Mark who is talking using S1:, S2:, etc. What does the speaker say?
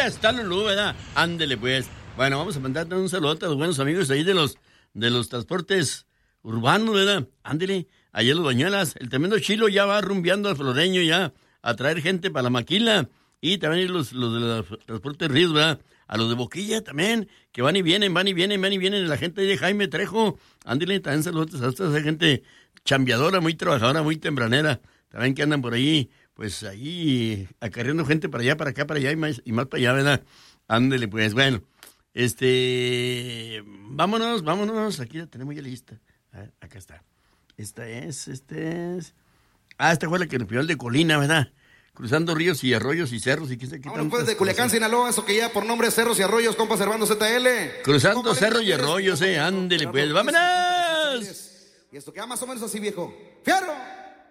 S1: ¿Dónde está Lulú, verdad? Ándele, pues. Bueno, vamos a mandarte un saludo a los buenos amigos ahí de los transportes urbanos, ¿verdad? Ándele, allá los Bañuelas. El tremendo Chilo ya va rumbeando al Floreño ya a traer gente para la maquila. Y también los de los transportes Ríos, ¿verdad? A los de Boquilla también, que van y vienen. La gente de Jaime Trejo. Ándele, también saludos a esa gente chambeadora, muy trabajadora, muy tempranera. También que andan por ahí, pues ahí acarreando gente para allá, para acá, para allá y más para allá, ¿verdad? Ándele, pues, bueno. Vámonos, aquí la tenemos ya lista. A ver, acá está. Esta es. Esta fue la que nos pidió el de Colina, ¿verdad? Cruzando ríos y arroyos y cerros y qué sé qué.
S2: Vámonos pues de Culiacán, Sinaloa, eso que ya por nombre es Cerros y Arroyos, compa Servando ZL.
S1: Cruzando cerros y arroyos, ándele, pues, vámonos.
S2: Y esto queda más o menos así, viejo. ¡Fierro!